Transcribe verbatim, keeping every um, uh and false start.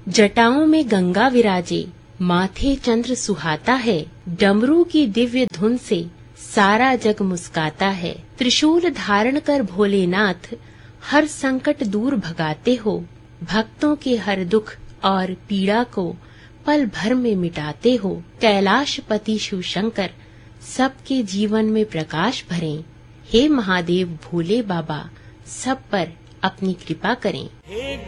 जटाओं में गंगा विराजे, माथे चंद्र सुहाता है, डमरू की दिव्य धुन से सारा जग मुस्काता है। त्रिशूल धारण कर भोलेनाथ हर संकट दूर भगाते हो, भक्तों के हर दुख और पीड़ा को पल भर में मिटाते हो। कैलाशपति शिव शंकर सबके जीवन में प्रकाश भरें, हे महादेव भोले बाबा सब पर अपनी कृपा करें।